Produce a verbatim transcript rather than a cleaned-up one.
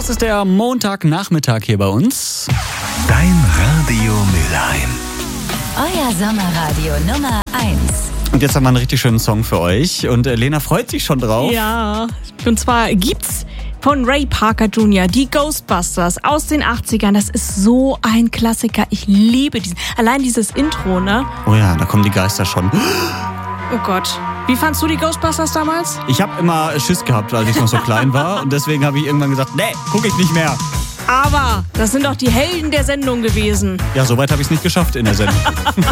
Es ist der Montagnachmittag hier bei uns. Dein Radio Mülheim. Euer Sommerradio Nummer eins. Und jetzt haben wir einen richtig schönen Song für euch. Und äh, Lena freut sich schon drauf. Ja, und zwar gibt's von Ray Parker Junior die Ghostbusters aus den achtzigern. Das ist so ein Klassiker. Ich liebe diesen. Allein dieses Intro, ne? Oh ja, da kommen die Geister schon. Oh Gott. Wie fandst du die Ghostbusters damals? Ich habe immer Schiss gehabt, als ich noch so klein war. Und deswegen habe ich irgendwann gesagt, nee, gucke ich nicht mehr. Aber das sind doch die Helden der Sendung gewesen. Ja, soweit habe ich es nicht geschafft in der Sendung.